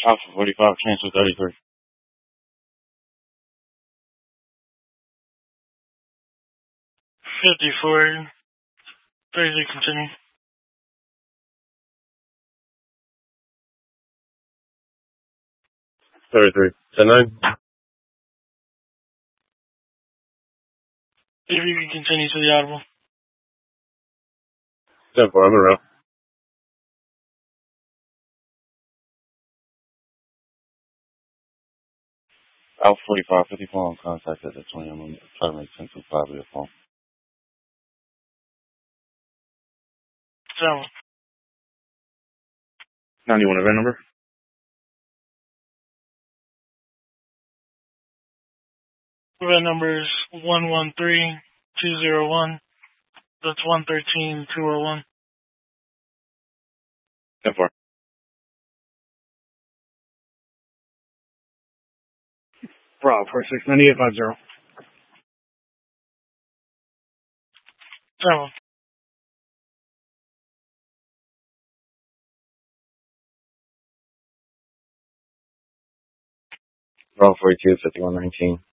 Alpha 45, cancel 33. 54, 33, continue. 33, 10-9. If you can continue to the audible. 10-4, I'm around. Alpha 45, 54 on contact at the 20. I'm going to try to make 10-5 of your phone. 7. 91 event number? Event number is 113201. That's 113201. 10-4. Bravo, 469850. 7. Bravo 42, 5119.